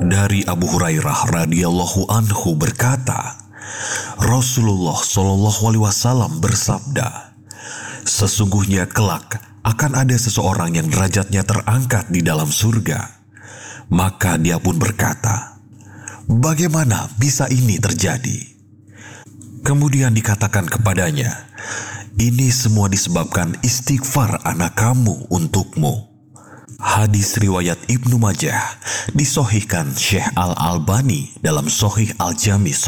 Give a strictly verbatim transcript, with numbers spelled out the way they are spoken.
Dari Abu Hurairah radhiyallahu anhu berkata, Rasulullah shallallahu alaihi wasallam bersabda, sesungguhnya kelak akan ada seseorang yang derajatnya terangkat di dalam surga. Maka dia pun berkata, bagaimana bisa ini terjadi? Kemudian dikatakan kepadanya, ini semua disebabkan istighfar anak kamu untukmu. Hadis riwayat Ibnu Majah, disohihkan Syekh Al-Albani dalam Sohih Al-Jami.